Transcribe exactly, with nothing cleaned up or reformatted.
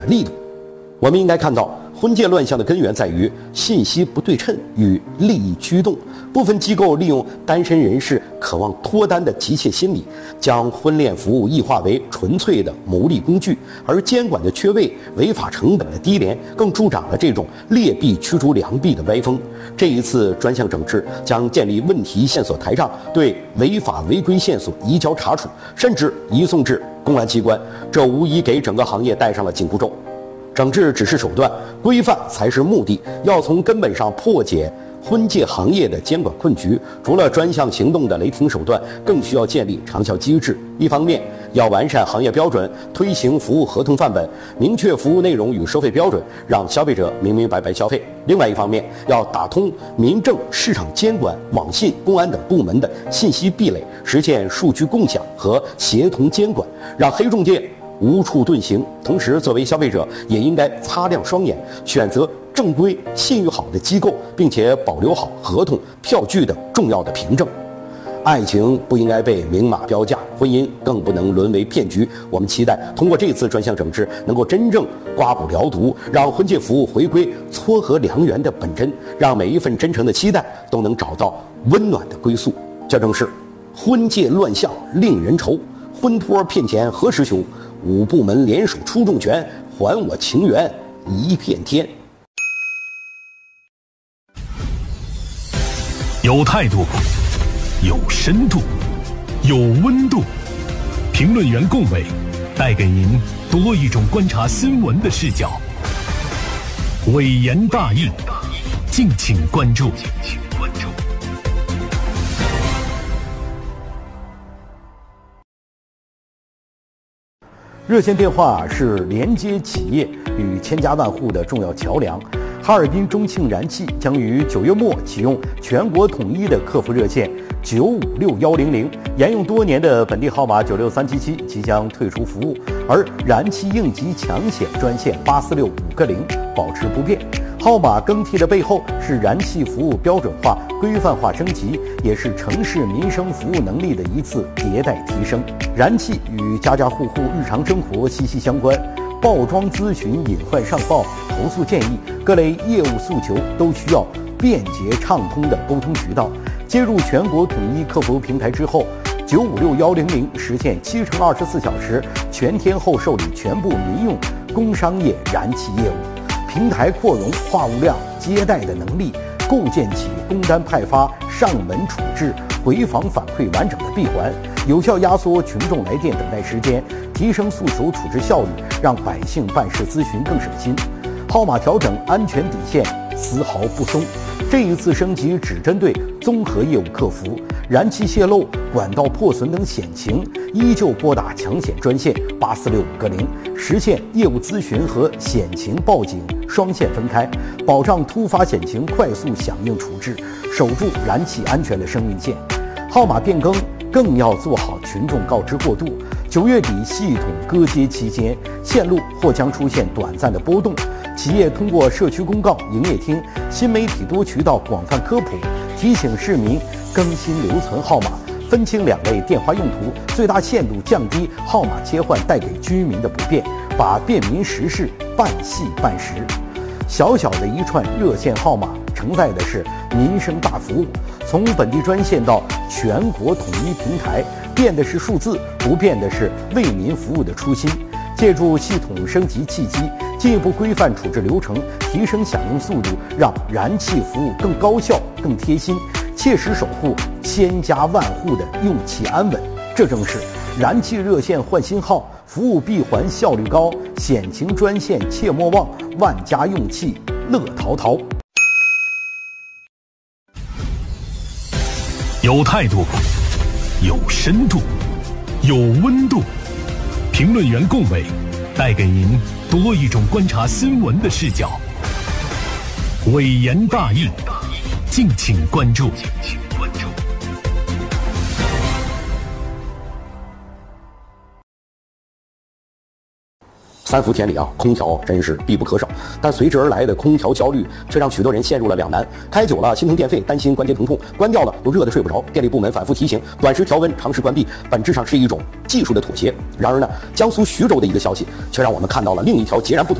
力度。我们应该看到，婚介乱象的根源在于信息不对称与利益驱动。部分机构利用单身人士渴望脱单的急切心理，将婚恋服务异化为纯粹的牟利工具，而监管的缺位、违法成本的低廉，更助长了这种劣币驱逐良币的歪风。这一次专项整治将建立问题线索台账，对违法违规线索移交查处，甚至移送至公安机关，这无疑给整个行业戴上了紧箍咒。整治只是手段，规范才是目的。要从根本上破解婚介行业的监管困局，除了专项行动的雷霆手段，更需要建立长效机制。一方面，要完善行业标准，推行服务合同范本，明确服务内容与收费标准，让消费者明明白白消费；另外一方面，要打通民政、市场监管、网信、公安等部门的信息壁垒，实现数据共享和协同监管，让黑中介无处遁形。同时，作为消费者，也应该擦亮双眼，选择正规、信誉好的机构，并且保留好合同、票据等重要的凭证。爱情不应该被明码标价，婚姻更不能沦为骗局。我们期待通过这次专项整治，能够真正刮骨疗毒，让婚介服务回归撮合良缘的本真，让每一份真诚的期待都能找到温暖的归宿。这正是婚介乱象令人愁，婚托骗钱何时休？五部门联手出重拳，还我情缘一片天。 有态度，有深度，有温度。评论员龚伟带给您多一种观察新闻的视角。伟言大义，敬请关注。 热线电话是连接企业与千家万户的重要桥梁。哈尔滨中庆燃气将于九月末启用全国统一的客服热线九五六幺零零，沿用多年的本地号码九六三七七即将退出服务，而燃气应急抢险专线八四六五个零保持不变。号码更替的背后是燃气服务标准化、规范化升级，也是城市民生服务能力的一次迭代提升。燃气与家家户户日常生活息息相关，报桩咨询、隐患上报、投诉建议，各类业务诉求都需要便捷畅通的沟通渠道。接入全国统一客服平台之后，九五六幺零零实现七乘二十四小时全天候受理全部民用工商业燃气业务。平台扩容话务量接待的能力，构建起工单派发、上门处置、回访反馈完整的闭环，有效压缩群众来电等待时间，提升诉求处置效率，让百姓办事咨询更省心。号码调整安全底线丝毫不松。这一次升级只针对综合业务客服，燃气泄漏、管道破损等险情，依旧拨打抢险专线八四六五个零，实现业务咨询和险情报警双线分开，保障突发险情快速响应处置，守住燃气安全的生命线。号码变更更要做好群众告知过渡。九月底系统割接期间，线路或将出现短暂的波动。企业通过社区公告、营业厅、新媒体多渠道广泛科普，提醒市民更新留存号码，分清两类电话用途，最大限度降低号码切换带给居民的不便，把便民实事办细办实。小小的一串热线号码承载的是民生大服务，从本地专线到全国统一平台，变的是数字，不变的是为民服务的初心。借助系统升级契机，进一步规范处置流程，提升响应速度，让燃气服务更高效、更贴心，切实守护千家万户的用气安稳。这正是燃气热线换新号，服务闭环效率高，险情专线切莫忘，万家用气乐淘淘。 有态度，有深度，有温度。评论员龚伟带给您多一种观察新闻的视角。伟言大义，敬请关注。 三伏天里啊，空调真是必不可少，但随之而来的空调焦虑却让许多人陷入了两难。开久了心疼电费，担心关节疼痛；关掉了又热得睡不着。电力部门反复提醒，短时调温，长时关闭，本质上是一种技术的妥协。然而呢，江苏徐州的一个消息却让我们看到了另一条截然不同